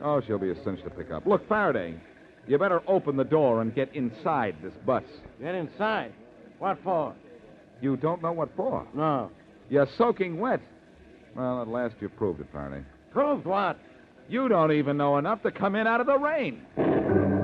Oh, she'll be a cinch to pick up. Look, Faraday, you better open the door and get inside this bus. Get inside? What for? You don't know what for? No. You're soaking wet. Well, at last you proved it, Faraday. Proved what? You don't even know enough to come in out of the rain.